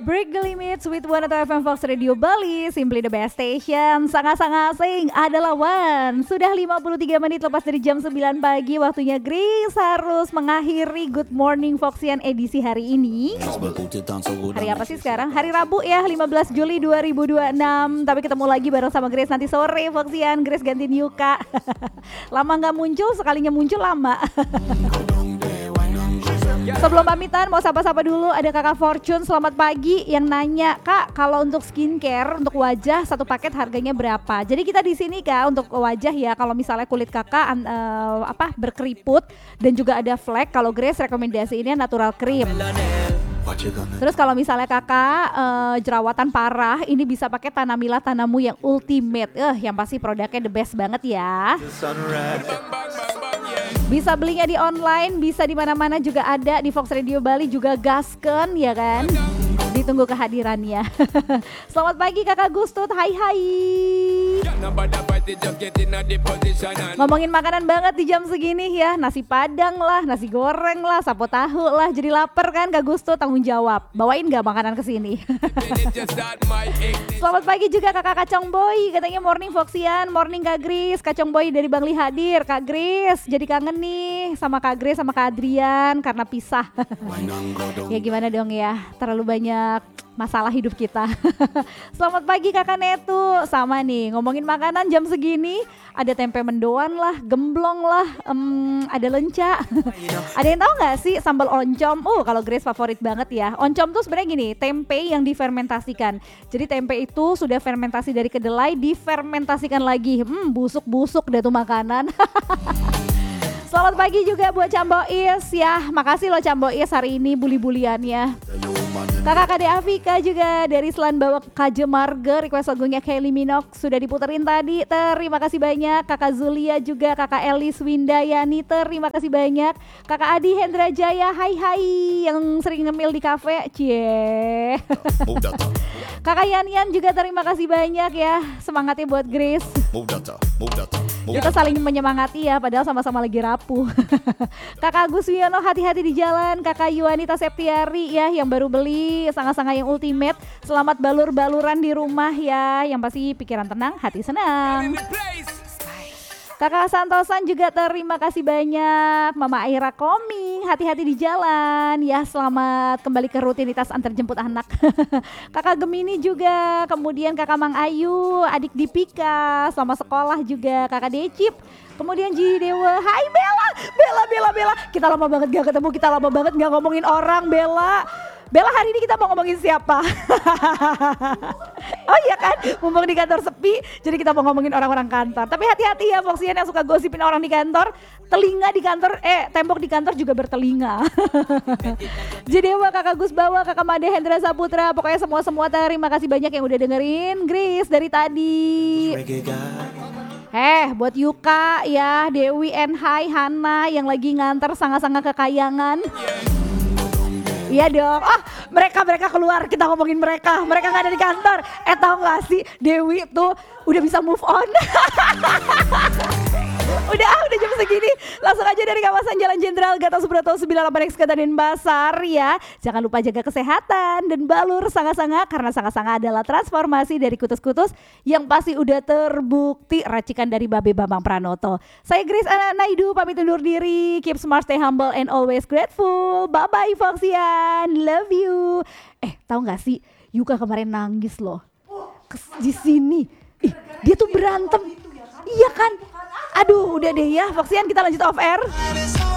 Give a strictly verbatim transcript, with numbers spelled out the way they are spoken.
Break the limits with one atau F M Fox Radio Bali, simply the best station. Sangat-sangat asing adalah One. Sudah lima puluh tiga menit lepas dari jam sembilan pagi, waktunya Grace harus mengakhiri Good Morning Foxian edisi hari ini. Hari apa sih sekarang? Hari Rabu ya, lima belas Juli dua ribu dua puluh enam. Tapi ketemu lagi bareng sama Grace nanti sore Foxian. Grace gantiin Yuka. Lama gak muncul, sekalinya muncul lama. Sebelum pamitan mau sapa-sapa dulu, ada Kakak Fortune selamat pagi yang nanya, Kak, kalau untuk skincare untuk wajah satu paket harganya berapa? Jadi kita di sini Kak untuk wajah ya, kalau misalnya kulit Kakak uh, apa berkeriput dan juga ada flek, kalau Grace rekomendasiinnya natural cream. Terus kalau misalnya Kakak uh, jerawatan parah, ini bisa pakai Tanamila Tanamu yang ultimate. Eh, uh, yang pasti produknya the best banget ya. Bisa belinya di online, bisa di mana-mana juga ada, di Fox Radio Bali juga gasken ya kan. Ditunggu kehadirannya. Selamat pagi Kakak Gustut, hai hai. Ngomongin makanan banget di jam segini ya, nasi padang lah, nasi goreng lah, sapo tahu lah, jadi lapar kan Kak Gustut, tanggung jawab. Bawain gak makanan ke sini? Selamat pagi juga Kakak Kacang Boy, katanya morning Foxian, morning Kak Gris, Kacang Boy dari Bangli hadir. Kak Gris, jadi kangen nih sama Kak Gris sama Kak Adrian karena pisah. Ya gimana dong ya, terlalu banyak masalah hidup kita. Selamat pagi Kakak Netu. Sama nih, ngomongin makanan jam segini, ada tempe mendoan lah, gemblong lah, um, ada lenca. Ada yang tahu nggak sih sambal oncom? Oh, kalau Grace favorit banget ya. Oncom tuh sebenarnya gini, tempe yang difermentasikan. Jadi tempe itu sudah fermentasi dari kedelai, difermentasikan lagi. Hmm, busuk-busuk deh tuh makanan. Selamat pagi juga buat Cambois ya. Makasih loh Cambois hari ini buli-buliannya. Kakak Kade Afika juga dari Selan Bawak Kaje Marga, request lagunya Kylie Minogue sudah diputerin tadi. Terima kasih banyak. Kakak Zulia juga, Kakak Elis Windayani, terima kasih banyak. Kakak Adi Hendra Jaya, hai hai yang sering ngemil di kafe. Cie. Kakak Yan Yan juga terima kasih banyak ya. Semangatnya buat Grace. Kita saling menyemangati ya, padahal sama-sama lagi rapuh. Kakak Agus Wiono, hati-hati di jalan. Kakak Yuanita Septiari ya yang baru beli sangat-sangat yang ultimate. Selamat balur-baluran di rumah ya, yang pasti pikiran tenang, hati senang. Kakak Santosan juga terima kasih banyak. Mama Aira Koming, hati-hati di jalan ya, selamat kembali ke rutinitas antar jemput anak. Kakak Gemini juga, kemudian Kakak Mang Ayu, adik Dipika, selamat sekolah juga. Kakak Decip, kemudian Ji Dewa, hai Bella, Bella, Bella, Bella. Kita lama banget gak ketemu, kita lama banget gak ngomongin orang Bella. Bella, hari ini kita mau ngomongin siapa? Oh iya kan, mumpung di kantor sepi, jadi kita mau ngomongin orang-orang kantor. Tapi hati-hati ya Foxian yang suka gosipin orang di kantor. Telinga di kantor, eh tembok di kantor juga bertelinga. Jidewa, Kakak Gus Bawa, Kakak Made Hendra Saputra, pokoknya semua-semua terima kasih banyak yang udah dengerin Grace dari tadi. Eh buat Yuka ya, Dewi and Hai, Hana yang lagi nganter sangat-sangat kekayangan. Iya dong, ah mereka-mereka keluar, kita ngomongin mereka, mereka gak ada di kantor. Eh tau gak sih, Dewi tuh udah bisa move on. Udah ah, udah jam segini, langsung aja dari kawasan Jalan Jenderal Gatot Subroto sembilan puluh delapan X Kota Denpasar ya. Jangan lupa jaga kesehatan dan balur sanga-sanga, karena sanga-sanga adalah transformasi dari kutus-kutus yang pasti udah terbukti racikan dari Babe Bambang Pranoto. Saya Grace Naidu pamit undur diri, keep smart, stay humble and always grateful. Bye-bye Foxian, love you. Eh tahu gak sih, Yuka kemarin nangis loh Kes- di sini. Ih, dia tuh berantem. Iya kan? Aduh udah deh ya Foxian, kita lanjut off air.